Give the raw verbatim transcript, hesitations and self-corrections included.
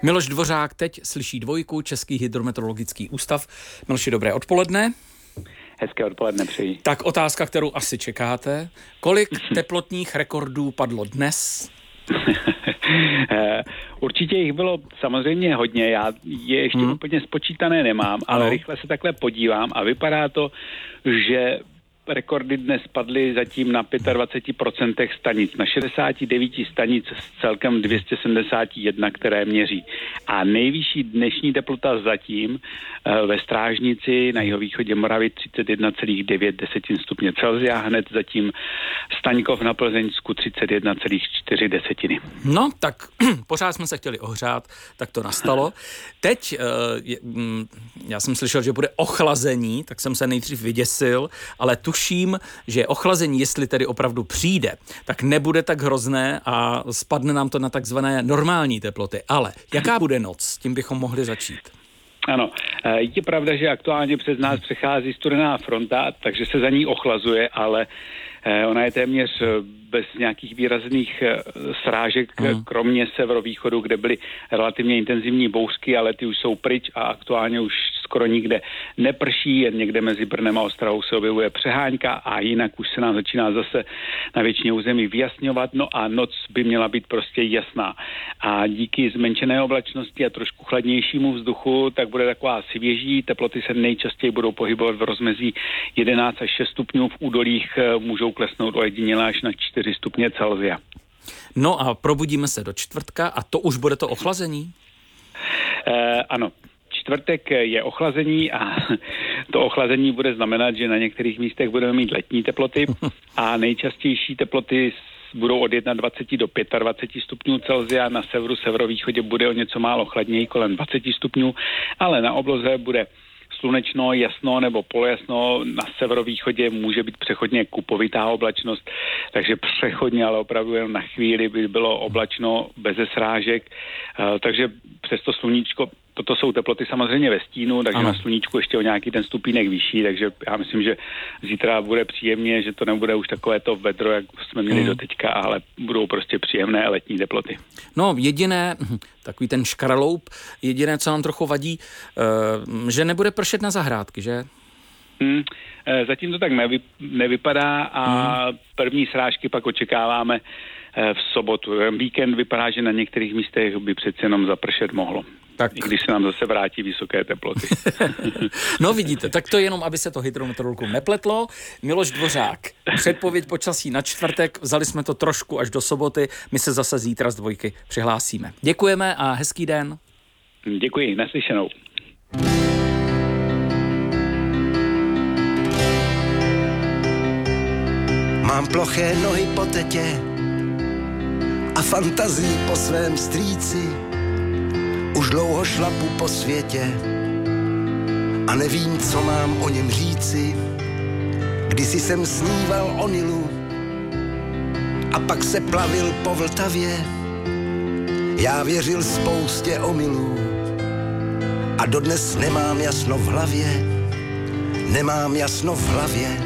Miloš Dvořák teď slyší dvojku, Český hydrometeorologický ústav. Miloši, dobré odpoledne. Hezké odpoledne přeji. Tak otázka, kterou asi čekáte. Kolik teplotních rekordů padlo dnes? Určitě jich bylo samozřejmě hodně, já je ještě hmm. úplně spočítané nemám, ale ano. rychle se takhle podívám a vypadá to, že rekordy dnes padly zatím na dvacet pět procent stanic, na šedesát devět stanic z celkem dvě stě sedmdesát jedna, které měří. A nejvyšší dnešní teplota zatím ve Strážnici na jihovýchodě Moravy třicet jedna celá devět stupně Celsia, hned zatím Staňkov na Plzeňsku třicet jedna celá čtyři desetiny. No, tak pořád jsme se chtěli ohřát, tak to nastalo. Teď, já jsem slyšel, že bude ochlazení, tak jsem se nejdřív vyděsil, ale tuším, že ochlazení, jestli tedy opravdu přijde, tak nebude tak hrozné a spadne nám to na takzvané normální teploty. Ale jaká bude noc? Tím bychom mohli začít. Ano, je pravda, že aktuálně přes nás přechází studená fronta, takže se za ní ochlazuje, ale ona je téměř bez nějakých výrazných srážek, hmm. kromě severovýchodu, kde byly relativně intenzivní bouřky, ale ty už jsou pryč a aktuálně už skoro nikde neprší, jen někde mezi Brnem a Ostravou se objevuje přehánka a jinak už se nám začíná zase na většině území vyjasňovat, no a noc by měla být prostě jasná. A díky zmenšené oblačnosti a trošku chladnějšímu vzduchu, tak bude taková svěží, teploty se nejčastěji budou pohybovat v rozmezí jedenáct až šest stupňů, v údolích můžou klesnout ojediněle až na čtyři stupně Celsia. No a probudíme se do čtvrtka a to už bude to ochlazení? Eh, ano. Čtvrtek je ochlazení a to ochlazení bude znamenat, že na některých místech budeme mít letní teploty a nejčastější teploty budou od dvacet jedna do dvacet pět stupňů Celsia, na severu, severovýchodě bude o něco málo chladněji, kolem dvacet stupňů, ale na obloze bude slunečno, jasno nebo polojasno, na severovýchodě může být přechodně kupovitá oblačnost, takže přechodně, ale opravdu jen na chvíli by bylo oblačno bez srážek, takže přes to sluníčko, toto jsou teploty samozřejmě ve stínu, takže ano. Na sluníčku ještě o nějaký ten stupínek vyšší, takže já myslím, že zítra bude příjemně, že to nebude už takové to vedro, jak jsme měli hmm. doteďka, ale budou prostě příjemné letní teploty. No jediné, takový ten škraloup, jediné, co nám trochu vadí, že nebude pršet na zahrádky, že? Hmm, zatím to tak nevy, nevypadá a hmm. první srážky pak očekáváme v sobotu. Víkend vypadá, že na některých místech by přece jenom zapršet mohlo. Tak. I když se nám zase vrátí vysoké teploty. No vidíte, tak to jenom, aby se to hydrometeorologům nepletlo. Miloš Dvořák, předpověď počasí na čtvrtek, vzali jsme to trošku až do soboty, my se zase zítra z dvojky přihlásíme. Děkujeme a hezký den. Děkuji, naslyšenou. Mám ploché nohy po tetě a fantazii po svém strýci. Už dlouho šlapu po světě a nevím, co mám o něm říci. Kdysi jsem sníval o Nilu a pak se plavil po Vltavě. Já věřil spoustě omylů a dodnes nemám jasno v hlavě. Nemám jasno v hlavě.